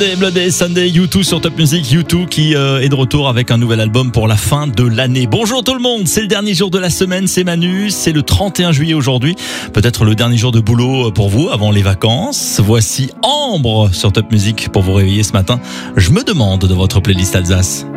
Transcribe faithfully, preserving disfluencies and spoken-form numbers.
Bloody Sunday, U deux sur Top Music, U deux qui euh, est de retour avec un nouvel album pour la fin de l'année. Bonjour tout le monde, c'est le dernier jour de la semaine, c'est Manu, c'est le trente et un juillet aujourd'hui, peut-être le dernier jour de boulot pour vous avant les vacances. Voici Ambre sur Top Music pour vous réveiller ce matin. Je me demande de votre playlist Alsace.